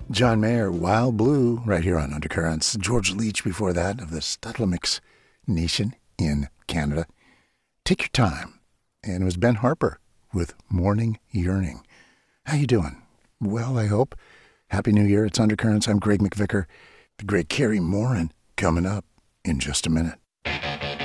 John Mayer, Wild Blue, right here on Undercurrents. George Leach before that of the Stuttlemix Nation in Canada. Take Your Time. And it was Ben Harper with Morning Yearning. How you doing? Well, I hope. Happy New Year. It's Undercurrents. I'm Greg McVicker. The great Carrie Morin coming up in just a minute.